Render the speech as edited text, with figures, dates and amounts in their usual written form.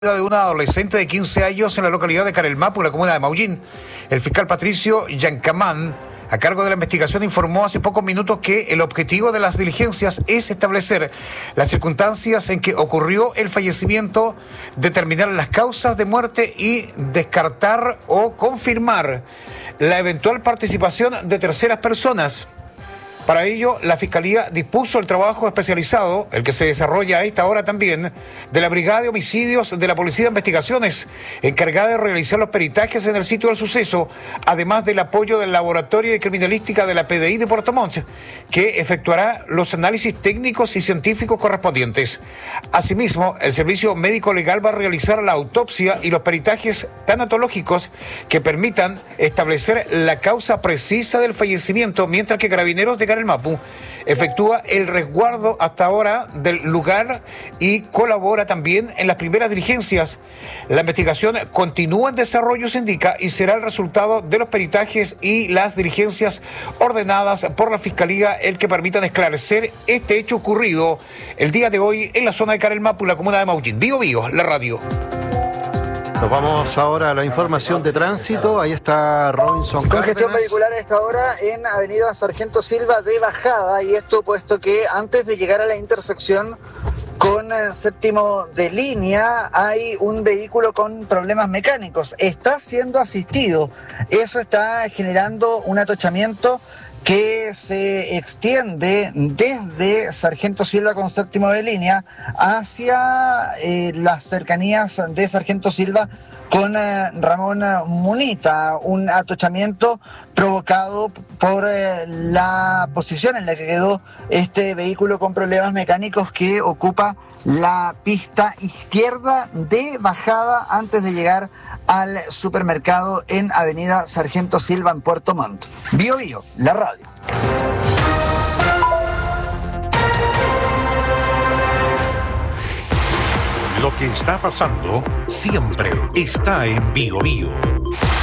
De una adolescente de 15 años en la localidad de Carelmapu, en la comuna de Maullín. El fiscal Patricio Yancamán, a cargo de la investigación, informó hace pocos minutos que el objetivo de las diligencias es establecer las circunstancias en que ocurrió el fallecimiento, determinar las causas de muerte y descartar o confirmar la eventual participación de terceras personas. Para ello, la Fiscalía dispuso el trabajo especializado, el que se desarrolla a esta hora también, de la Brigada de Homicidios de la Policía de Investigaciones, encargada de realizar los peritajes en el sitio del suceso, además del apoyo del Laboratorio de Criminalística de la PDI de Puerto Montt, que efectuará los análisis técnicos y científicos correspondientes. Asimismo, el Servicio Médico Legal va a realizar la autopsia y los peritajes tanatológicos que permitan establecer la causa precisa del fallecimiento, mientras que Carabineros de Carelmapu efectúa el resguardo hasta ahora del lugar y colabora también en las primeras diligencias. La investigación continúa en desarrollo, se indica, y será el resultado de los peritajes y las diligencias ordenadas por la Fiscalía el que permitan esclarecer este hecho ocurrido el día de hoy en la zona de Carelmapu, la comuna de Maullín. Bio Bio, la radio. Nos vamos ahora a la información de tránsito. Ahí está Robinson Cárdenas. Congestión vehicular a esta hora en Avenida Sargento Silva de bajada, y esto puesto que antes de llegar a la intersección con Séptimo de Línea hay un vehículo con problemas mecánicos. Está siendo asistido. Eso está generando un atochamiento que se extiende desde Sargento Silva con Séptimo de Línea hacia las cercanías de Sargento Silva con Ramón Munita, un atochamiento provocado por la posición en la que quedó este vehículo con problemas mecánicos que ocupa la pista izquierda de bajada antes de llegar al supermercado en Avenida Sargento Silva en Puerto Montt. Bio Bio, la radio. Lo que está pasando siempre está en Bio Bio.